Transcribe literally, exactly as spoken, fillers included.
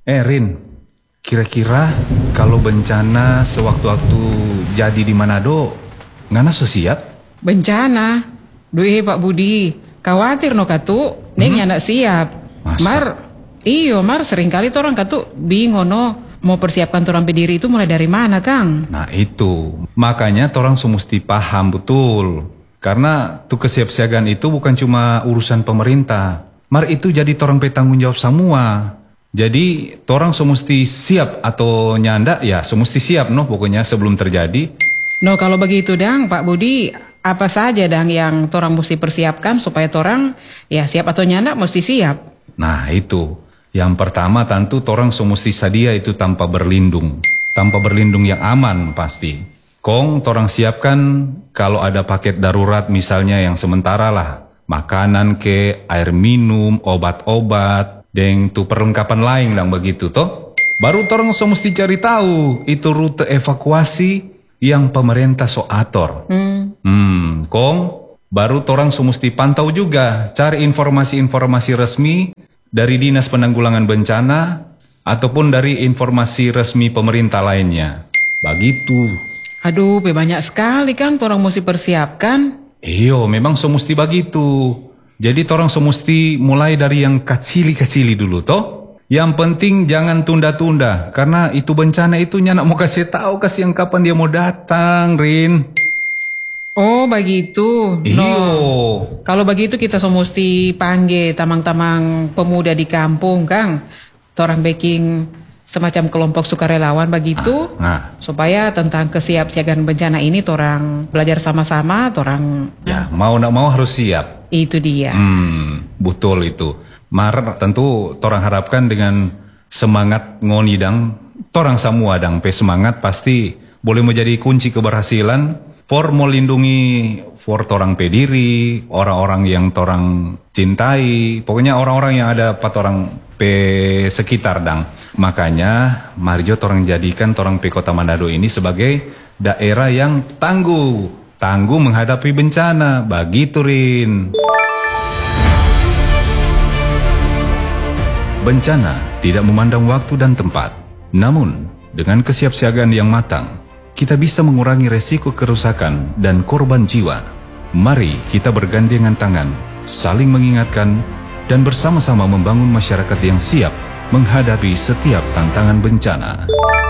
Eh Rin, kira-kira kalau bencana sewaktu-waktu jadi di Manado, ngana so siap? Bencana? Duh Pak Budi, khawatir no katu, neng hmm? anak siap. Masa? Mar, iyo Mar seringkali orang katu bingung no, mau persiapkan torang pediri itu mulai dari mana Kang? Nah itu, makanya torang semesti paham betul. Karena tuh kesiapsiagaan itu bukan cuma urusan pemerintah. Mar itu jadi torang petanggung jawab semua. Jadi torang semesti siap atau nyanda ya semesti siap no pokoknya sebelum terjadi. No kalau begitu dang Pak Budi, apa saja dang yang torang mesti persiapkan supaya torang ya siap atau nyanda mesti siap. Nah itu, yang pertama tentu torang semesti sadia itu tanpa berlindung. Tanpa berlindung yang aman pasti. Kong torang siapkan kalau ada paket darurat misalnya yang sementara lah. Makanan ke, air minum, obat-obat. Deng tu perlengkapan lain lang begitu toh. Baru torang so mesti cari tahu itu rute evakuasi yang pemerintah so atur. Hmm. Hmm, kong baru torang so mesti pantau juga cari informasi-informasi resmi dari Dinas Penanggulangan Bencana ataupun dari informasi resmi pemerintah lainnya. Begitu. Aduh, banyak sekali kan torang mesti persiapkan. Iyo, memang so mesti begitu. Jadi torang semesti mulai dari yang kecili-kecili dulu toh. Yang penting jangan tunda-tunda. Karena itu bencana itu nyanak mau kasih tahu kasih yang kapan dia mau datang, Rin. Oh begitu. Iyo. No. Kalau begitu kita semesti panggil tamang-tamang pemuda di kampung, Kang. Torang baking semacam kelompok sukarelawan begitu. Ah, nah. Supaya tentang kesiapsiagaan bencana ini torang belajar sama-sama, torang... Ya, mau nak mau harus siap. Itu dia. Hmm, betul itu. Mar, tentu torang harapkan dengan semangat ngonidang, torang semua dang pe semangat pasti boleh menjadi kunci keberhasilan for melindungi for torang pe diri, orang-orang yang torang cintai, pokoknya orang-orang yang ada pat orang pe sekitar dang. Makanya Mario torang jadikan torang pe Kota Manado ini sebagai daerah yang tangguh, tangguh menghadapi bencana. Begitu Rin. Bencana tidak memandang waktu dan tempat. Namun, dengan kesiapsiagaan yang matang, kita bisa mengurangi resiko kerusakan dan korban jiwa. Mari kita bergandengan tangan, saling mengingatkan, dan bersama-sama membangun masyarakat yang siap menghadapi setiap tantangan bencana.